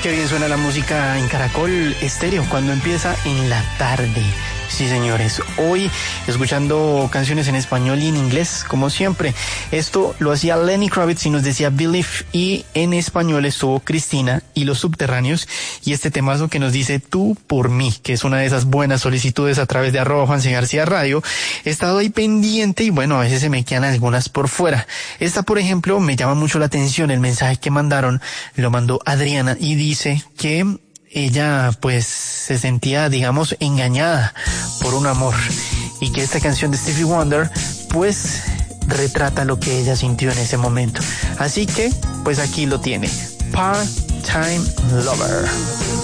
Qué bien suena la música en Caracol Estéreo cuando empieza en la tarde. Sí, señores, hoy escuchando canciones en español y en inglés, como siempre. Esto lo hacía Lenny Kravitz y nos decía Believe, y en español estuvo Cristina y Los Subterráneos, y este temazo que nos dice Tú por mí, que es una de esas buenas solicitudes a través de @JuanCGarcía Radio. He estado ahí pendiente y bueno, a veces se me quedan algunas por fuera. Esta, por ejemplo, me llama mucho la atención. El mensaje que mandaron lo mandó Adriana y dice que ella pues se sentía, digamos, engañada por un amor, y que esta canción de Stevie Wonder pues retrata lo que ella sintió en ese momento. Así que pues aquí lo tiene, Part-Time Lover.